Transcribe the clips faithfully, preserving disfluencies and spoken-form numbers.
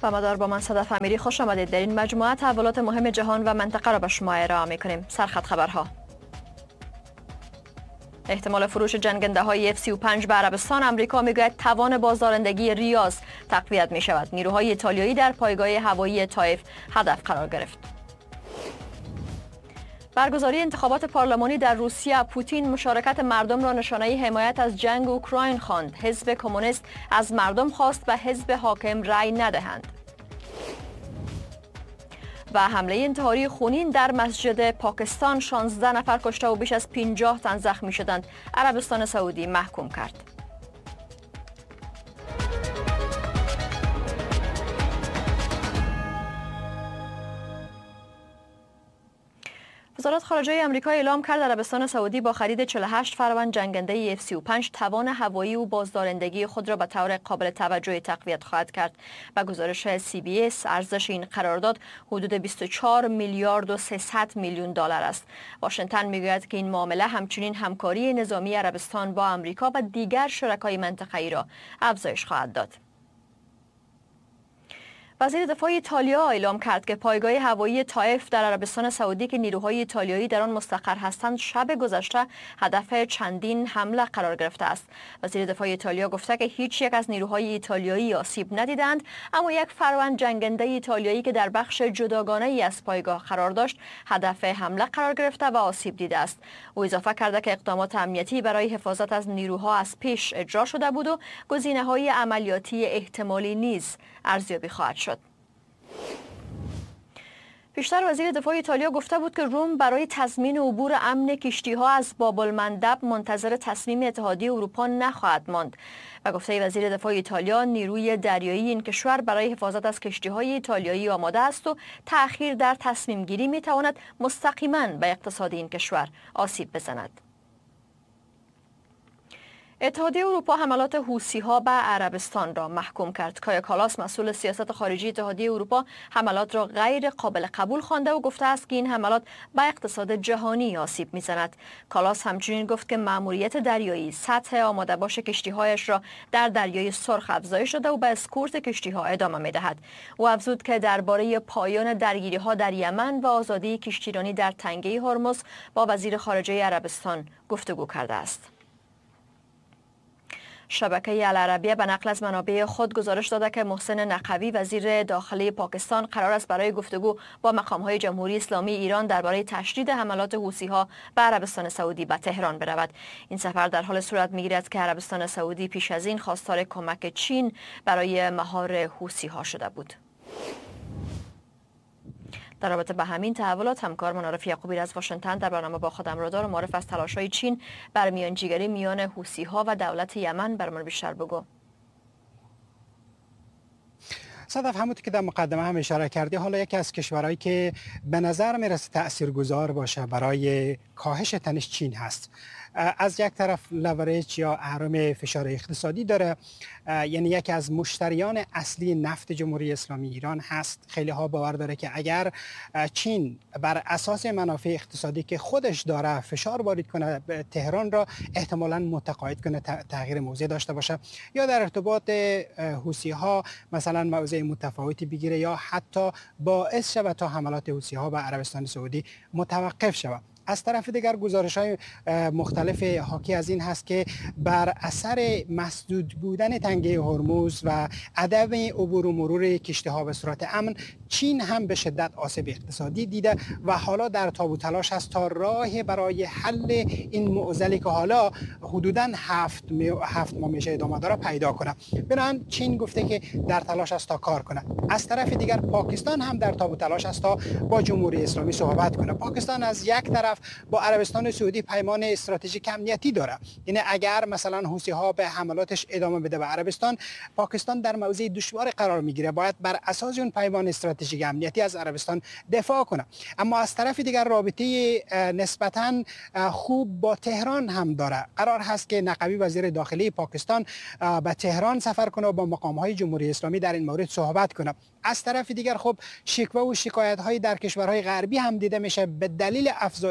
و مدار با من صدف امیری، خوش آمدید. در این مجموعه تحولات مهم جهان و منطقه را به شما ارائه می‌کنیم. سرخط خبرها: احتمال فروش جنگنده های اف سی و پنج به عربستان. امریکا میگوید توان بازدارندگی ریاض تقویت می شود. نیروهای ایتالیایی در پایگاه هوایی طائف هدف قرار گرفت. برگزاری انتخابات پارلمانی در روسیه. پوتین مشارکت مردم را نشانه حمایت از جنگ اوکراین خواند. حزب کمونیست از مردم خواست به حزب حاکم رأی ندهند. و حمله انتحاری خونین در مسجد پاکستان. شانزده نفر کشته و بیش از پنجاه تن زخمی شدند. عربستان سعودی محکوم کرد. وزارت خارجه آمریکا اعلام کرد عربستان سعودی با خرید چهل و هشت فروند جنگنده اف سی و پنج توان هوایی و بازدارندگی خود را به طور قابل توجهی تقویت خواهد کرد. با گزارش سی بی اس ارزش این قرارداد حدود بیست و چهار میلیارد و سیصد میلیون دلار است. واشنگتن میگوید که این معامله همچنین همکاری نظامی عربستان با آمریکا و دیگر شرکای منطقه‌ای را افزایش خواهد داد. وزیر دفاع ایتالیا اعلام کرد که پایگاه هوایی طائف در عربستان سعودی که نیروهای ایتالیایی در آن مستقر هستند شب گذشته هدف چندین حمله قرار گرفته است. وزیر دفاع ایتالیا گفته که هیچ یک از نیروهای ایتالیایی آسیب ندیدند، اما یک فروند جنگنده ایتالیایی که در بخش جداگانه ای از پایگاه قرار داشت هدف حمله قرار گرفته و آسیب دیده است. او اضافه کرده که اقدامات امنیتی برای حفاظت از نیروها از پیش اجرا شده بود و گزینه‌های عملیاتی احتمالی نیز ارزیابی خواهد شد. پیشتر وزیر دفاع ایتالیا گفته بود که روم برای تضمین عبور امن کشتی‌ها از باب المندب منتظر تصمیم اتحادیه اروپا نخواهد ماند. و گفته وزیر دفاع ایتالیا نیروی دریایی این کشور برای حفاظت از کشتی‌های ایتالیایی آماده است و تأخیر در تصمیم گیری می‌تواند مستقیما به اقتصاد این کشور آسیب بزند. اتحادیه اروپا حملات حوثی‌ها به عربستان را محکوم کرد. کایا کالاس مسئول سیاست خارجی اتحادیه اروپا حملات را غیر قابل قبول خوانده و گفته است که این حملات به اقتصاد جهانی آسیب می‌زند. کالاس همچنین گفت که مأموریت دریایی سطح آماده باش کشتی‌هایش را در دریای سرخ افزایش داده و به اسکورت کشتی‌ها ادامه می‌دهد. او افزود که درباره پایان درگیری‌ها در یمن و آزادی کشتیرانی در تنگه هرمز با وزیر خارجه عربستان گفتگو کرده است. شبکه العربیه به نقل از منابع خود گزارش داده که محسن نقوی وزیر داخلی پاکستان قرار است برای گفتگو با مقام‌های جمهوری اسلامی ایران درباره تشدید حملات حوثی‌ها به عربستان سعودی به تهران برود. این سفر در حال صورت می‌گیرد که عربستان سعودی پیش از این خواستار کمک چین برای مهار حوثی‌ها شده بود. در رابطه به همین تحولات همکار منارف یعقوبی از واشنگتن در برنامه با خودم را دار و معرف از تلاش‌های چین بر میانجیگری میان حوثی‌ها و دولت یمن برمان بیشتر بگو. صدف همونطور که در مقدمه هم اشاره کردی، حالا یکی از کشورهایی که به نظر میرسه تاثیرگذار باشه برای کاهش تنش چین هست. از یک طرف لورج یا اهرم فشار اقتصادی داره، یعنی یکی از مشتریان اصلی نفت جمهوری اسلامی ایران هست. خیلی ها باور داره که اگر چین بر اساس منافع اقتصادی که خودش داره فشار وارد کنه به تهران را احتمالاً متقاعد کنه تغییر موضع داشته باشه، یا در ارتباط حوثی ها مثلا موضع متفاوتی بگیره یا حتی باعث شود تا حملات حوثی ها به عربستان سعودی متوقف شود. از طرف دیگر گزارش‌های مختلف حاکی از این هست که بر اثر مسدود بودن تنگه هرمز و عدم عبور و مرور کشتی‌ها به صورت امن، چین هم به شدت آسیب اقتصادی دیده و حالا در تاب و تلاش است تا راه برای حل این معضلی که حالا حدوداً هفت هفت ماه میشه ادامه داره پیدا کنه. بنابراین چین گفته که در تلاش است تا کار کنه. از طرف دیگر پاکستان هم در تاب و تلاش است تا با جمهوری اسلامی صحبت کنه. پاکستان از یک طرف با عربستان سعودی پیمان استراتژیک امنیتی داره، یعنی اگر مثلا حوثی ها به حملاتش ادامه بده به عربستان، پاکستان در موضع دشوار قرار میگیره، باید بر اساس اون پیمان استراتژیک امنیتی از عربستان دفاع کنه. اما از طرف دیگر رابطه نسبتا خوب با تهران هم داره. قرار هست که نقوی وزیر داخلی پاکستان به تهران سفر کنه و با مقام های جمهوری اسلامی در این مورد صحبت کنه. از طرف دیگر خب شکوه و شکایت های در کشورهای غربی هم دیده میشه به دلیل افزایش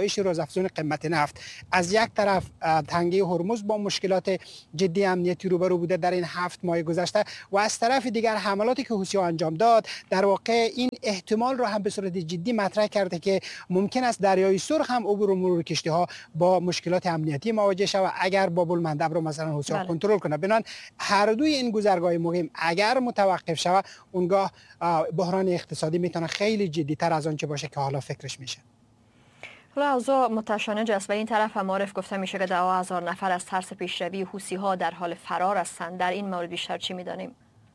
افزایش روزافزون قیمت نفت، از یک طرف تنگه هرمز با مشکلات جدی امنیتی روبرو بوده در این هفت ماه گذشته و از طرف دیگر حملاتی که حوثی‌ها انجام داد در واقع این احتمال رو هم به صورت جدی مطرح کرده که ممکن است دریای سرخ هم عبور و مرور کشتی‌ها با مشکلات امنیتی مواجه شود اگر باب المندب رو مثلا حوثی‌ها کنترل کنه. بنابراین هر دوی این گذرگاه مهم اگر متوقف شود اونگاه بحران اقتصادی میتونه خیلی جدی‌تر از آنچه باشه که حالا فکرش میشه. حالا اوضاع متشانج است و این طرف هم معرف گفته میشه که ده هزار نفر از ترس پیشروی حوثی‌ها در حال فرار هستند. در این مورد بیشتر چی میدانیم؟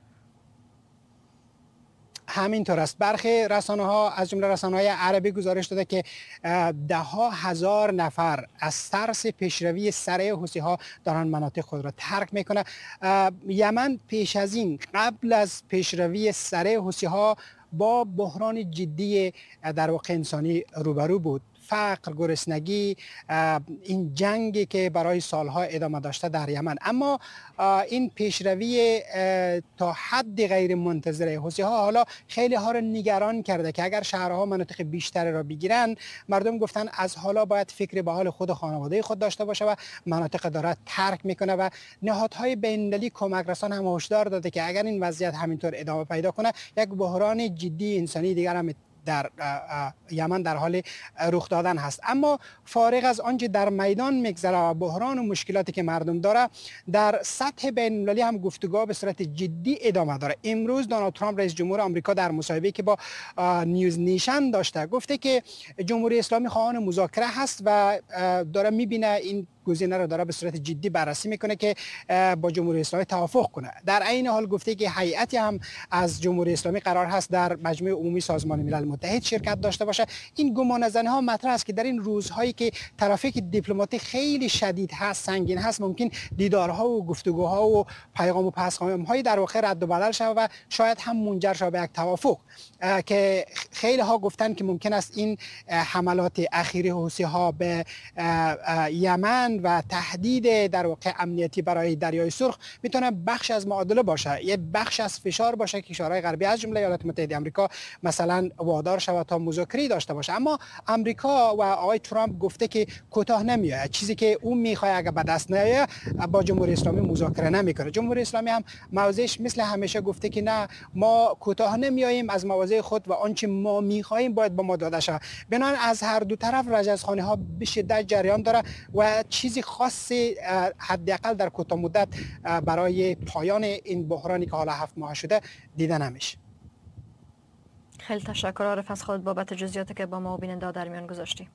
همینطور است. برخی رسانه ها از جمله رسانه های عربی گزارش داده که ده ها هزار نفر از ترس پیشروی سریع حوثی‌ها دارن مناطق خود را ترک میکنه. یمن پیش از این قبل از پیشروی سریع حوثی‌ها با بحران جدی در واقع انسانی روبرو بود. فقر، گرسنگی، این جنگی که برای سالها ادامه داشته در یمن. اما این پیشروی تا حد غیر منتظره حوثی‌ها حالا خیلی ها را نگران کرده که اگر شهرها مناطق بیشتر را بگیرن، مردم گفتن از حالا باید فکر به حال خود و خانواده خود داشته باشه و مناطق داره ترک میکنه و نهادهای بین‌المللی کمک رسان هم هشدار داده که اگر این وضعیت همینطور ادامه پیدا کنه یک بحران جدی انسانی دیگر هم در یمن در حال رخ دادن هست. اما فارغ از آنچه در میدان میگذره و بحران و مشکلاتی که مردم داره، در سطح بین المللی هم گفتگو به صورت جدی ادامه داره. امروز دونالد ترامپ رئیس جمهور آمریکا در مصاحبه‌ای که با نیوز نیشن داشته گفته که جمهوری اسلامی خواهان مذاکره هست و داره میبینه این گزینه را داره به صورت جدی بررسی میکنه که با جمهوری اسلامی توافق کنه. در عین حال گفته که هیئتی هم از جمهوری اسلامی قرار هست در مجمع عمومی سازمان ملل متحد شرکت داشته باشه. این گمان زنی ها مطرح است که در این روزهایی که ترافیک دیپلماتیک خیلی شدید هست، سنگین هست، ممکن دیدارها و گفتگوها و پیغام و پیام های در واقع رد و بدل شود و شاید هم منجر شود به یک توافق که خیلی ها گفتن که ممکن است این حملات اخیری حوثی ها به یمن و تهدید در واقع امنیتی برای دریای سرخ میتونه بخش از معادله باشه، یه بخش از فشار باشه که کشورهای غربی از جمله ایالات متحده آمریکا مثلا وادار شود تا مذاکره داشته باشه. اما آمریکا و آقای ترامپ گفته که کوتاه نمیاد، چیزی که اون میخواد اگه به دست نیاد با جمهوری اسلامی مذاکره نمیکنه. جمهوری اسلامی هم موضعش مثل همیشه گفته که نه، ما کوتاه نمیاییم از مواضع خود و آنچه ما میخواهیم باید با ما داده شود. بنابراین از هر دو طرف رجزخوانی ها به شدت جریان داره و چیزی خاصی حداقل در کوتاه مدت برای پایان این بحرانی که حالا هفت ماه شده دیده نمیشه. خیلی تشکر عارف از خود بابت جزئیاتی که با ما و بیننده در میان گذاشتی.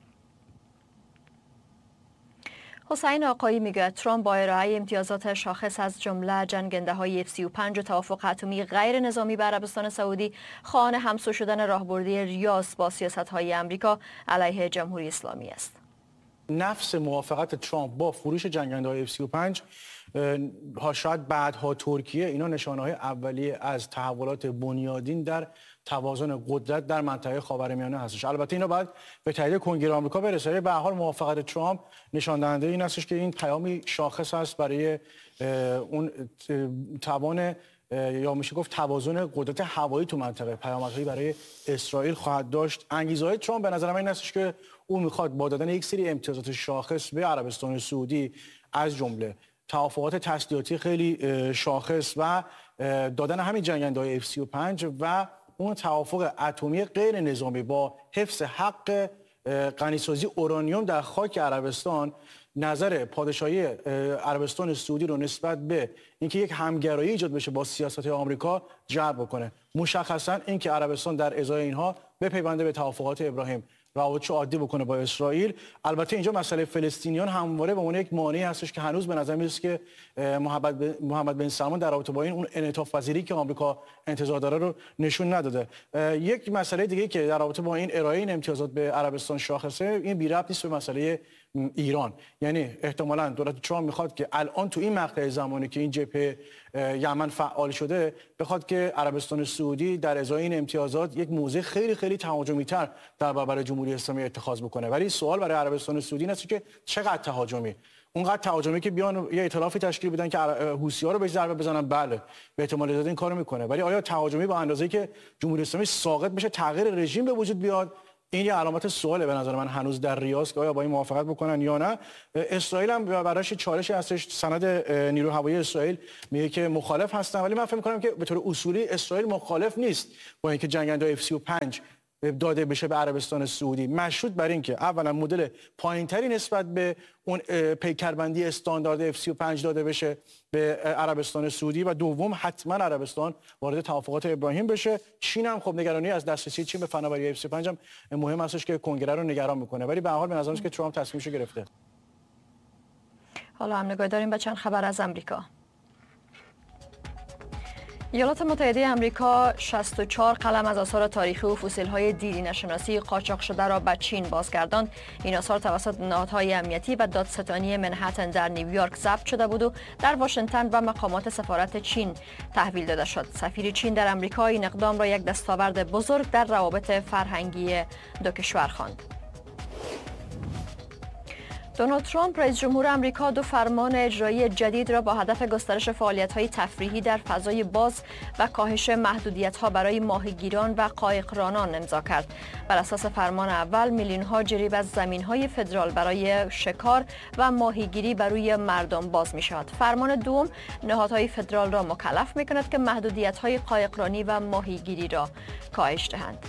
حسین آقایی میگوید ترامپ با ارائه امتیازات شاخص از جمله جنگنده های اف سی و پنج و توافق اتمی غیر نظامی به عربستان سعودی خواهان همسو شدن راهبردی ریاض با سیاست های امریکا علیه جمهوری اسلامی است. نفس موافقت ترامپ با فروش جنگنده های اف سی و پنج ها شاید بعدها ترکیه، اینا نشانه های اولیه از تحولات بنیادین در توازن قدرت در منطقه خاورمیانه هستش. البته اینا باید به تایید کنگره آمریکا برسه. به هر حال موافقت ترامپ نشان دهنده این هستش که این پیامی شاخص است برای اون توان یا میشه گفت توازن قدرت هوایی تو منطقه. پیامدهایی برای اسرائیل خواهد داشت. انگیزه‌های ترامپ به نظر من این هستش که او میخواد با دادن یک سری امتیازات شاخص به عربستان سعودی از جمله توافقات تسلیحاتی خیلی شاخص و دادن همین جنگنده‌های اف سی و پنج و اون توافق اتمی غیر نظامی با حفظ حق غنیسازی اورانیوم در خاک عربستان، نظر پادشاهی عربستان سعودی رو نسبت به اینکه یک همگرایی ایجاد بشه با سیاست آمریکا جلب بکنه. مشخصا اینکه عربستان در ازای اینها بپیونده به توافقات ابراهیم، روابطش عادی بکنه با اسرائیل. البته اینجا مسئله فلسطینیان همواره به عنوان یک مانعی هستش که هنوز به نظر میاد که محمد محمد بن سلمان در رابطه با این اون انعطاف پذیری که آمریکا انتظار داره رو نشون نداده. یک مسئله دیگه که در رابطه با این ارائه این امتیازات به عربستان شاخصه، این بی ربط نیست به مسئله ایران. یعنی احتمالاً دولت ترامپ میخواد که الان تو این مقطع زمانی که این جبهه یمن فعال شده بخواد که عربستان سعودی در ازای این امتیازات یک موضع خیلی خیلی تهاجمی‌تر در برابر جمهوری اسلامی اتخاذ بکنه. ولی سوال برای عربستان سعودی اینه که چقدر تهاجمی؟ اونقدر تهاجمی که بیان یه ائتلافی تشکیل بدن که حوثی‌ها رو به ضربه بزنن، بله به احتمال زیاد این کارو میکنه. ولی آیا تهاجمی با اندازه‌ای که جمهوری اسلامی ساقط بشه، تغییر رژیم به وجود بیاد این یه علامت سواله به نظر من هنوز در ریاض که آیا با این موافقت بکنن یا نه. اسرائیل هم براش چالش هستش. سند نیروی هوایی اسرائیل میگه که مخالف هستن، ولی من فکر می‌کنم که به طور اصولی اسرائیل مخالف نیست با اینکه جنگنده‌های اف سی و پنج داده بشه به عربستان سعودی، مشروط بر این که اولا مدل پایینتری نسبت به اون پیکربندی استاندارد اف سی و پنج داده بشه به عربستان سعودی و دوم حتما عربستان وارد توافقات ابراهیم بشه. چین هم خب نگرانی از دسترسی چین به فناوری اف سی و پنج هم مهم هستش که کنگره رو نگران میکنه، ولی به هر حال به نظر میاد که ترامپ تصمیمش رو گرفته. حالا هم نگاه داریم به چند خبر از امریکا. ایالات متحده آمریکا شصت و چهار قلم از آثار تاریخی و فسیل‌های دیرینه‌شناسی قاچاق شده را به چین بازگرداند. این آثار توسط نهادهای امنیتی و دادستانی منهتن در نیویورک ضبط شده بود و در واشنگتن و مقامات سفارت چین تحویل داده شد. سفیر چین در آمریکا این اقدام را یک دستاورد بزرگ در روابط فرهنگی دو کشور خواند. دونالد ترامپ رئیس جمهور آمریکا دو فرمان اجرایی جدید را با هدف گسترش فعالیت‌های تفریحی در فضای باز و کاهش محدودیت‌ها برای ماهیگیران و قایقرانان امضا کرد. بر اساس فرمان اول، میلیون‌ها جریب از زمین‌های فدرال برای شکار و ماهیگیری بر روی مردم باز می‌شود. فرمان دوم نهادهای فدرال را مکلف می‌کند که محدودیت‌های قایقرانی و ماهیگیری را کاهش دهند.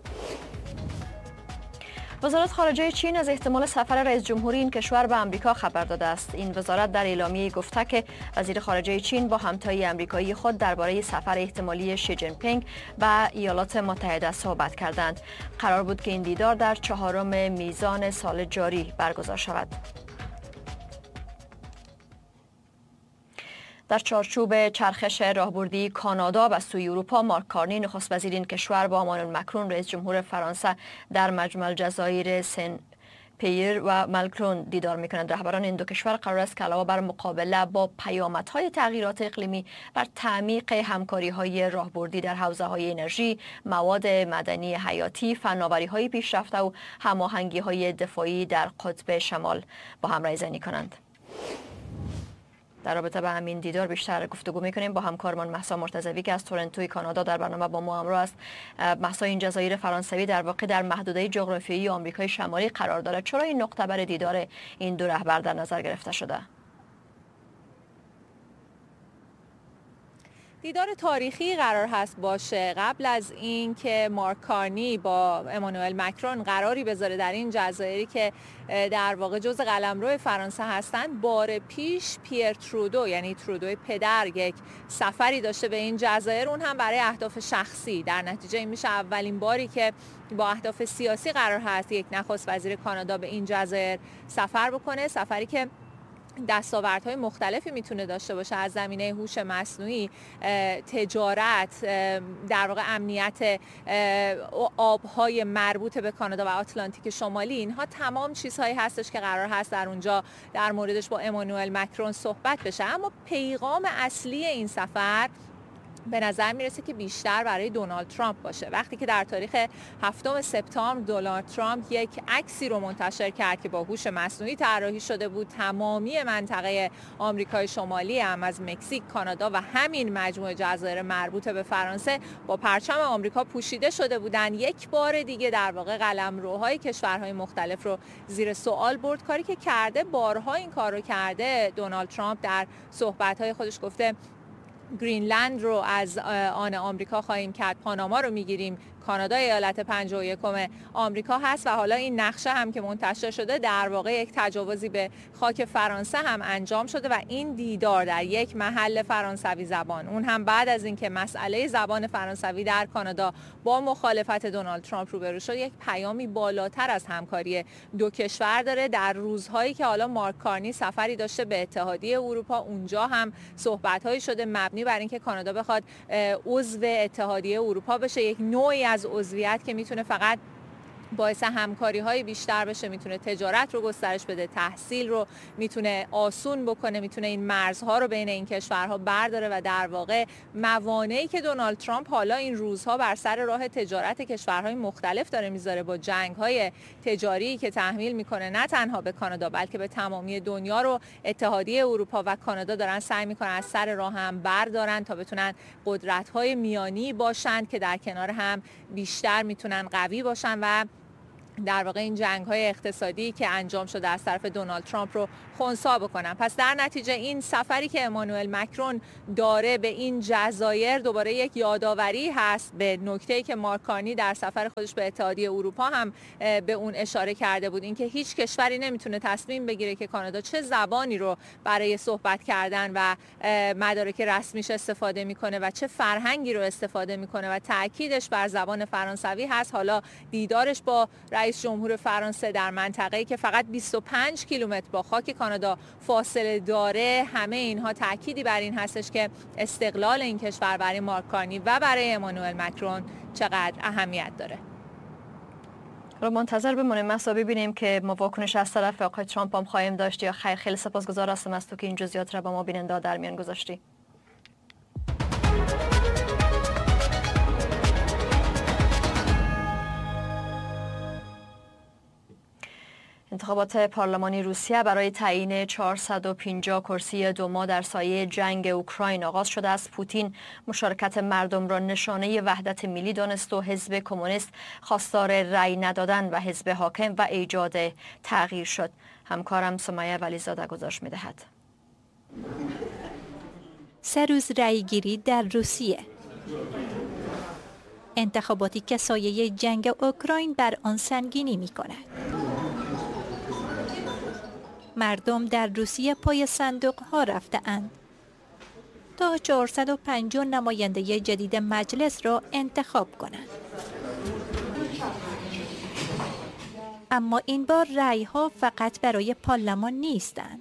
وزارت خارجه چین از احتمال سفر رئیس جمهوری این کشور به آمریکا خبر داده است. این وزارت در اعلامیه گفته که وزیر خارجه چین با همتای آمریکایی خود درباره سفر احتمالی شی جین پینگ به ایالات متحده صحبت کردند. قرار بود که این دیدار در چهارم میزان سال جاری برگزار شود. در چارچوب چرخش راهبردی کانادا به سوی اروپا، مارک کارنی نخست وزیر این کشور با امانوئل مکرون رئیس جمهور فرانسه در مجمع الجزایر سن پیر و مالکرون دیدار می‌کنند. رهبران این دو کشور قرار است که علاوه بر مقابله با پیامدهای تغییرات اقلیمی، بر تعمیق همکاری‌های راهبردی در حوزه‌های انرژی، مواد معدنی حیاتی، فناوری‌های پیشرفته و هماهنگی‌های دفاعی در قطب شمال با هم رایزنی کنند. در رابطه با همین دیدار بیشتر گفتگو میکنیم با همکارمان مهسا مرتضوی که از تورنتوی کانادا در برنامه با ما همراه است. مهسا، این جزایر فرانسوی در واقع در محدوده جغرافیایی آمریکای شمالی قرار دارد. چرا این نقطه برای دیدار این دو رهبر در نظر گرفته شده؟ دیدار تاریخی قرار هست باشه. قبل از این که مارک کارنی با امانوئل مکرون قراری بذاره در این جزایری که در واقع جزء قلمرو فرانسه هستند، بار پیش پیر ترودو یعنی ترودوی پدر یک سفری داشته به این جزایر، اون هم برای اهداف شخصی. در نتیجه این میشه اولین باری که با اهداف سیاسی قرار هست یک نخست وزیر کانادا به این جزایر سفر بکنه، سفری که دستاوردهای مختلفی میتونه داشته باشه، از زمینه هوش مصنوعی، تجارت، در واقع امنیت آبهای مربوط به کانادا و آتلانتیک شمالی. اینها تمام چیزهایی هستش که قرار هست در اونجا در موردش با امانوئل مکرون صحبت بشه. اما پیغام اصلی این سفر به نظر میرسه که بیشتر برای دونالد ترامپ باشه. وقتی که در تاریخ هفتم سپتامبر دونالد ترامپ یک عکسی رو منتشر کرد که با هوش مصنوعی طراحی شده بود، تمامی منطقه آمریکای شمالی هم از مکزیک، کانادا و همین مجموعه جزایر مربوط به فرانسه با پرچم آمریکا پوشیده شده بودن، یک بار دیگه در واقع قلمروهای کشورهای مختلف رو زیر سوال برد. کاری که کرده، بارها این کار رو کرده دونالد ترامپ، در صحبت‌های خودش گفته گرینلند رو از آن آمریکا خواهیم کرد، پاناما رو میگیریم، کانادا ایالت پنجاه و یکم آمریکا هست. و حالا این نقشه هم که منتشر شده در واقع یک تجاوزی به خاک فرانسه هم انجام شده و این دیدار در یک محل فرانسوی زبان، اون هم بعد از اینکه مسئله زبان فرانسوی در کانادا با مخالفت دونالد ترامپ روبرو شد، یک پیامی بالاتر از همکاری دو کشور داره. در روزهایی که حالا مارک کارنی سفری داشته به اتحادیه اروپا، اونجا هم صحبت‌هایی شده مبنی بر اینکه کانادا بخواد عضو اتحادیه اروپا بشه، یک نوعی از عضویت که میتونه فقط باعث همکاری های بیشتر بشه، میتونه تجارت رو گسترش بده، تحصیل رو میتونه آسون بکنه، میتونه این مرزها رو بین این کشورها برداره و در واقع موانعی که دونالد ترامپ حالا این روزها بر سر راه تجارت کشورهای مختلف داره میذاره با جنگ‌های تجاری که تحمیل میکنه نه تنها به کانادا بلکه به تمامی دنیا، رو اتحادیه اروپا و کانادا دارن سعی میکنن از سر راه هم بردارن تا بتونن قدرت‌های میانی باشن که در کنار هم بیشتر میتونن قوی باشن و در واقع این جنگ‌های اقتصادی که انجام شده از طرف دونالد ترامپ رو خنثی بکنن. پس در نتیجه این سفری که امانوئل مکرون داره به این جزایر دوباره یک یادآوری هست به نکته‌ای که مارک کارنی در سفر خودش به اتحادیه اروپا هم به اون اشاره کرده بود، اینکه هیچ کشوری نمیتونه تصمیم بگیره که کانادا چه زبانی رو برای صحبت کردن و مدارک رسمیش استفاده میکنه و چه فرهنگی رو استفاده میکنه و تاکیدش بر زبان فرانسوی هست. حالا دیدارش با رئیس جمهور فرانسه در منطقه‌ای که فقط بیست و پنج کیلومتر با خاک کانادا فاصله داره، همه اینها تأکیدی بر این هستش که استقلال این کشور برای مارک کارنی و برای امانوئل مکرون چقدر اهمیت داره. رو منتظر بمونیم مسا ببینیم که ما واکنش از طرف آقای ترامپ هم خواهیم داشت یا خیر. خیلی سپاسگزار هستم از تو که این جزئیات را با ما بیننده در میان گذاشتی. انتخابات پارلمانی روسیه برای تعیین چهارصد و پنجاه کرسی دوما در سایه جنگ اوکراین آغاز شده است. پوتین مشارکت مردم را نشانه وحدت ملی دانست و حزب کمونیست خواستار رأی ندادن و حزب حاکم و ایجاد تغییر شد. همکارم سمیه ولیزاده گزارش می‌دهد. سه روز رأیگیری در روسیه. انتخاباتی که سایه جنگ اوکراین بر آن سنگینی می‌کند. مردم در روسیه پای صندوق ها رفته اند تا چهارصد و پنجاه نماینده جدید مجلس را انتخاب کنند. اما این بار رأی ها فقط برای پارلمان نیستند.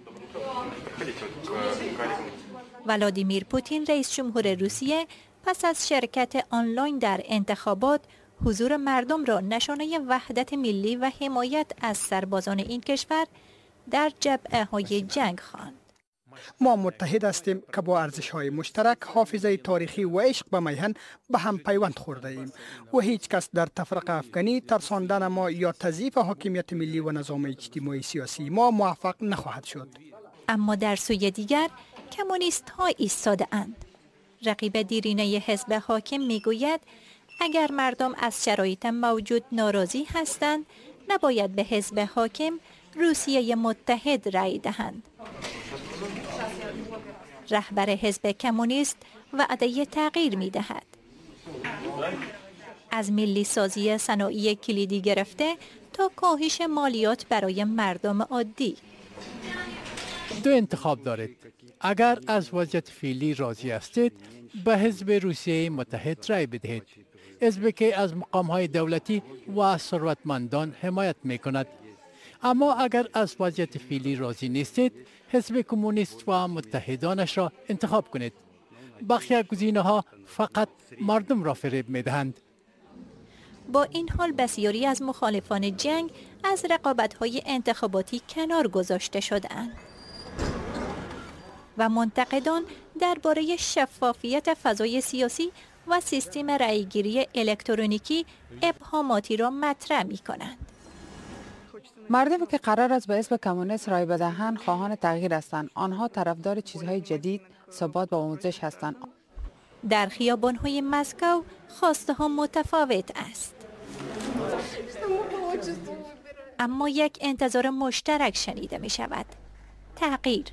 ولادیمیر پوتین رئیس جمهور روسیه پس از شرکت آنلاین در انتخابات حضور مردم را نشانه وحدت ملی و حمایت از سربازان این کشور در جبهه‌های جنگ خواند. ما متحد هستیم که با ارزش‌های مشترک حافظه تاریخی و عشق به میهن به هم پیوند خورده ایم و هیچ کس در تفرقه افکنی، ترساندن ما یا تضعیف حاکمیت ملی و نظام اجتماعی سیاسی ما موفق نخواهد شد. اما در سوی دیگر کمونیست ها ایستاده اند. رقیب دیرینه حزب حاکم میگوید اگر مردم از شرایط موجود ناراضی هستند نباید به حزب حاکم روسیه متحد رأی دهند. رهبر حزب کمونیست وعده تغییر می دهد. از ملی سازی صنایع کلیدی گرفته تا کاهش مالیات برای مردم عادی. دو انتخاب دارید. اگر از وضعیت فعلی راضی هستید به حزب روسیه متحد رأی بدهید. حزبی که از مقام‌های دولتی و ثروتمندان حمایت می کند. اما اگر از وضعیت فعلی راضی نیستید، حزب کمونیست و متحدانش را انتخاب کنید. بقیه گزینه‌ها فقط مردم را فریب می‌دهند. با این حال بسیاری از مخالفان جنگ از رقابت‌های انتخاباتی کنار گذاشته شده‌اند و منتقدان درباره شفافیت فضای سیاسی و سیستم رأیگیری الکترونیکی ابهاماتی را مطرح می‌کنند. مردمی که قرار است به حزب کمونیست رای بدهند خواهان تغییر هستند. آنها طرفدار چیزهای جدید، ثبات و آموزش هستند. در خیابان‌های مسکو خواسته ها متفاوت است. اما یک انتظار مشترک شنیده می شود. تغییر.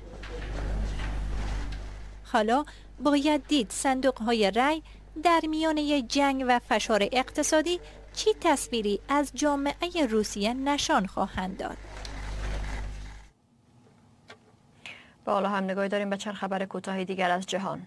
حالا باید دید صندوق‌های رای در میانه جنگ و فشار اقتصادی چی تصویری از جامعه روسیه نشان خواهند داد. با حالا هم نگاهی داریم به چند خبر کوتاهی دیگر از جهان.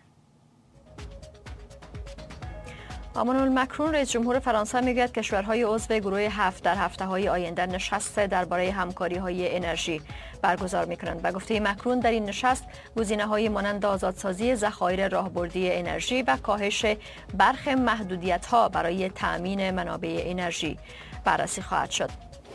امانوئل مکرون رئیس جمهور فرانسه میگوید کشورهای عضو گروه هفت در هفته‌های آینده نشست درباره همکاری‌های انرژی برگزار می‌کنند. و گفته مکرون در این نشست گزینه‌های مانند آزادسازی ذخایر راهبردی انرژی و کاهش برخی محدودیت‌ها برای تأمین منابع انرژی بررسی خواهد شد.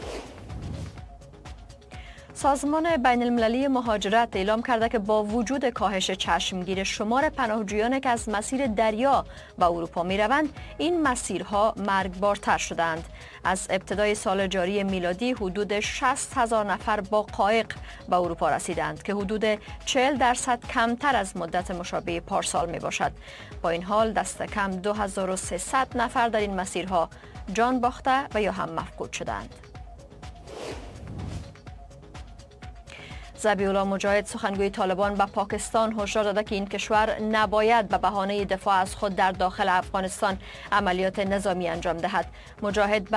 سازمان بین المللی مهاجرت اعلام کرده که با وجود کاهش چشمگیر شمار پناهجویان که از مسیر دریا به اروپا می روند، این مسیرها مرگبارتر شدند. از ابتدای سال جاری میلادی حدود شصت هزار نفر با قایق به اروپا رسیدند که حدود چهل درصد کمتر از مدت مشابه پارسال می باشد. با این حال دست کم دو هزار و سیصد نفر در این مسیرها جان باخته و یا هم مفقود شدند. ذبیح مجاهد سخنگوی طالبان به پاکستان هشدار داده که این کشور نباید به بهانه دفاع از خود در داخل افغانستان عملیات نظامی انجام دهد. مجاهد